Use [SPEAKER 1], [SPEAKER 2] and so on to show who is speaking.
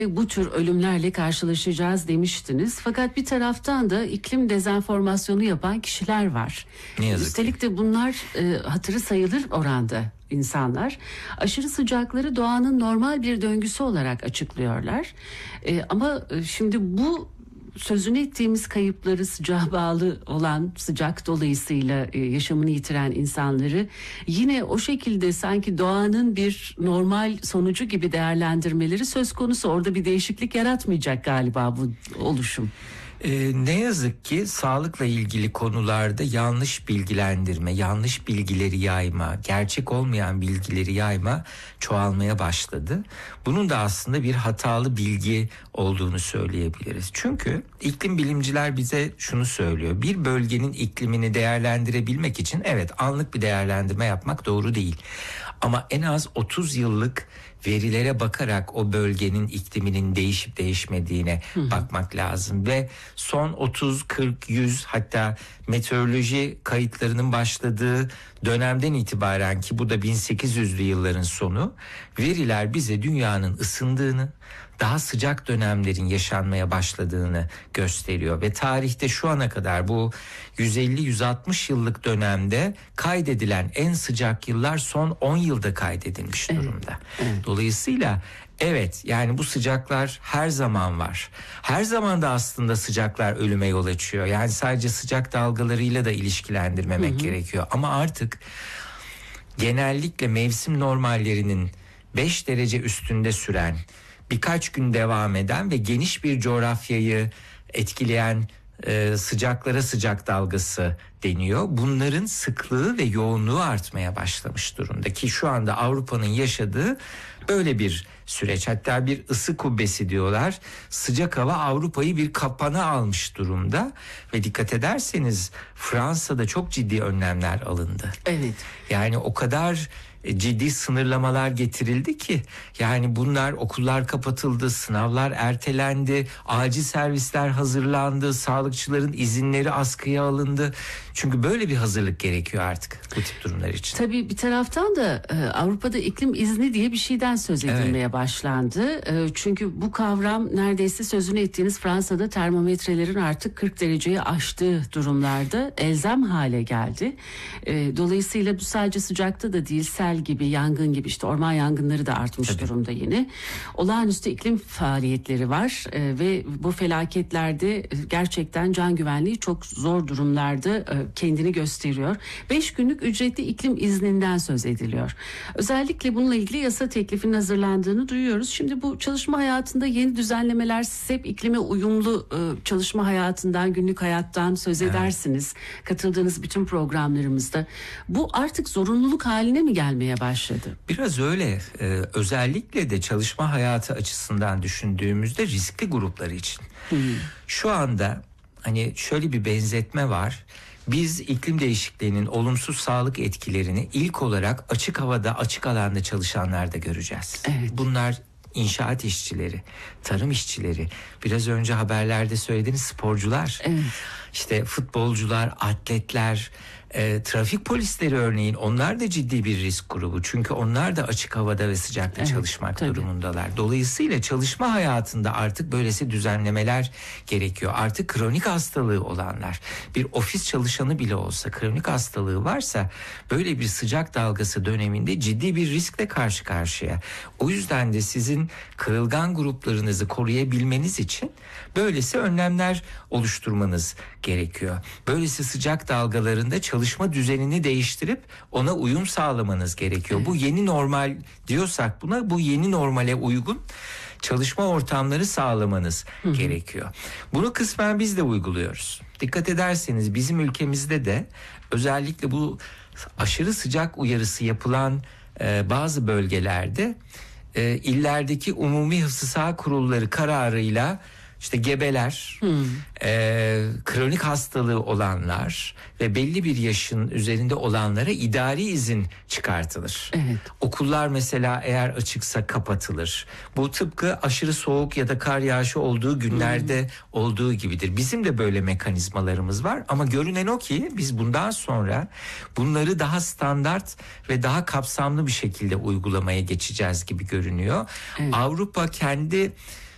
[SPEAKER 1] Bu tür ölümlerle karşılaşacağız demiştiniz. Fakat bir taraftan da iklim dezenformasyonu yapan kişiler var.
[SPEAKER 2] Ne yazık
[SPEAKER 1] Üstelik
[SPEAKER 2] ki.
[SPEAKER 1] de bunlar hatırı sayılır oranda insanlar. Aşırı sıcakları doğanın normal bir döngüsü olarak açıklıyorlar. Ama şimdi bu sözünü ettiğimiz kayıpları, sıcağa bağlı olan sıcak dolayısıyla yaşamını yitiren insanları yine o şekilde sanki doğanın bir normal sonucu gibi değerlendirmeleri söz konusu. Orada bir değişiklik yaratmayacak galiba bu oluşum.
[SPEAKER 2] Ne yazık ki sağlıkla ilgili konularda yanlış bilgilendirme, yanlış bilgileri yayma, gerçek olmayan bilgileri yayma çoğalmaya başladı. Bunun da aslında bir hatalı bilgi olduğunu söyleyebiliriz. Çünkü iklim bilimciler bize şunu söylüyor. Bir bölgenin iklimini değerlendirebilmek için evet, anlık bir değerlendirme yapmak doğru değil. Ama en az 30 yıllık verilere bakarak o bölgenin ikliminin değişip değişmediğine bakmak lazım. Ve son 30, 40, 100 hatta meteoroloji kayıtlarının başladığı dönemden itibaren, ki bu da 1800'lü yılların sonu, veriler bize dünyanın ısındığını, daha sıcak dönemlerin yaşanmaya başladığını gösteriyor. Ve tarihte şu ana kadar bu 150-160 yıllık dönemde kaydedilen en sıcak yıllar son 10 yılda kaydedilmiş durumda. Evet. Dolayısıyla evet, yani bu sıcaklar her zaman var. Her zaman da aslında sıcaklar ölüme yol açıyor. Yani sadece sıcak dalgalarıyla da ilişkilendirmemek gerekiyor. Ama artık genellikle mevsim normallerinin 5 derece üstünde süren, birkaç gün devam eden ve geniş bir coğrafyayı etkileyen sıcaklara sıcak dalgası deniyor. Bunların sıklığı ve yoğunluğu artmaya başlamış durumda ki şu anda Avrupa'nın yaşadığı böyle bir süreç. Hatta bir ısı kubbesi diyorlar. Sıcak hava Avrupa'yı bir kapana almış durumda ve dikkat ederseniz Fransa'da çok ciddi önlemler alındı.
[SPEAKER 1] Evet.
[SPEAKER 2] Yani o kadar ciddi sınırlamalar getirildi ki, yani bunlar, okullar kapatıldı, sınavlar ertelendi, acil servisler hazırlandı, sağlıkçıların izinleri askıya alındı. Çünkü böyle bir hazırlık gerekiyor artık bu tip durumlar için.
[SPEAKER 1] Tabii bir taraftan da Avrupa'da iklim izni diye bir şeyden söz edilmeye başlandı. Çünkü bu kavram neredeyse sözünü ettiğiniz Fransa'da termometrelerin artık 40 dereceyi aştığı durumlarda elzem hale geldi. Dolayısıyla bu sadece sıcakta da değil, sel gibi, yangın gibi, işte orman yangınları da artmış durumda yine. Olağanüstü iklim faaliyetleri var ve bu felaketlerde gerçekten can güvenliği çok zor durumlarda kendini gösteriyor. 5 günlük ücretli iklim izninden söz ediliyor. Özellikle bununla ilgili yasa teklifinin hazırlandığını duyuyoruz. Şimdi bu çalışma hayatında yeni düzenlemeler, siz hep iklime uyumlu çalışma hayatından, günlük hayattan söz edersiniz. Katıldığınız bütün programlarımızda. Bu artık zorunluluk haline mi gelmeye başladı?
[SPEAKER 2] Biraz öyle. Özellikle de çalışma hayatı açısından düşündüğümüzde riskli grupları için. Şu anda hani şöyle bir benzetme var. Biz iklim değişikliğinin olumsuz sağlık etkilerini ilk olarak açık havada, açık alanda çalışanlarda göreceğiz.
[SPEAKER 1] Evet.
[SPEAKER 2] Bunlar inşaat işçileri, tarım işçileri, biraz önce haberlerde söylediğiniz sporcular, işte futbolcular, atletler, trafik polisleri örneğin, onlar da ciddi bir risk grubu. Çünkü onlar da açık havada ve sıcakta çalışmak durumundalar. Dolayısıyla çalışma hayatında artık böylesi düzenlemeler gerekiyor. Artık kronik hastalığı olanlar, bir ofis çalışanı bile olsa kronik hastalığı varsa böyle bir sıcak dalgası döneminde ciddi bir riskle karşı karşıya. O yüzden de sizin kırılgan gruplarınızı koruyabilmeniz için böylesi önlemler oluşturmanız gerekiyor. Böylesi sıcak dalgalarında çalışma düzenini değiştirip ona uyum sağlamanız gerekiyor. Bu yeni normal diyorsak buna, bu yeni normale uygun çalışma ortamları sağlamanız gerekiyor. Bunu kısmen biz de uyguluyoruz. Dikkat ederseniz bizim ülkemizde de özellikle bu aşırı sıcak uyarısı yapılan bazı bölgelerde illerdeki umumi hıfzı sağ kurulları kararıyla işte gebeler, kronik hastalığı olanlar ve belli bir yaşın üzerinde olanlara idari izin çıkartılır.
[SPEAKER 1] Evet.
[SPEAKER 2] Okullar mesela eğer açıksa kapatılır. Bu tıpkı aşırı soğuk ya da kar yağışı olduğu günlerde olduğu gibidir. Bizim de böyle mekanizmalarımız var ama görünen o ki biz bundan sonra bunları daha standart ve daha kapsamlı bir şekilde uygulamaya geçeceğiz gibi görünüyor. Evet. Avrupa kendi